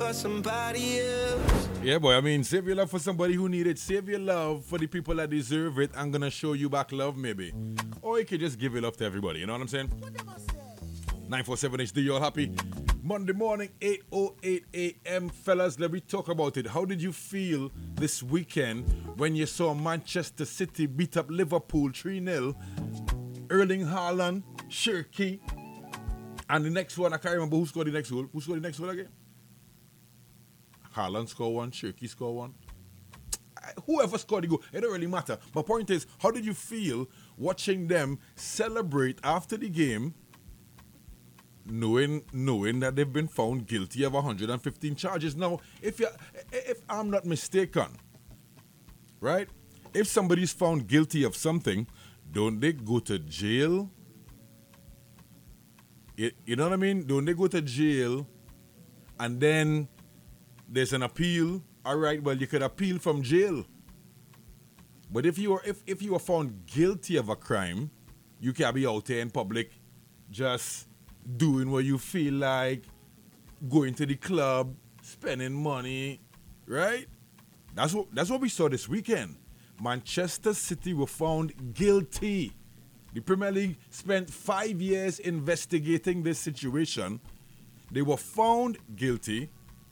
for somebody else. Yeah, boy. I mean, save your love for somebody who need it. Save your love for the people that deserve it. I'm gonna show you back love, maybe. Or you can just give your love to everybody. You know what I'm saying? 947 HD, you all happy? Monday morning, 8:08 a.m. Fellas, let me talk about it. How did you feel this weekend when you saw Manchester City beat up Liverpool 3-0? Erling Haaland, Shirky, and the next one, I can't remember who scored the next goal. Who scored the next goal again? Haaland scored one, Shirky scored one. Whoever scored the goal, it don't really matter. My point is, how did you feel watching them celebrate after the game, knowing that they've been found guilty of 115 charges? Now, if I'm not mistaken, right? If somebody's found guilty of something, don't they go to jail? You know what I mean? Don't they go to jail and then there's an appeal? All right, well, you could appeal from jail. But if you are found guilty of a crime, you can't be out there in public just doing what you feel like, going to the club, spending money, right? That's what we saw this weekend. Manchester City were found guilty. The Premier League spent 5 years investigating this situation. They were found guilty.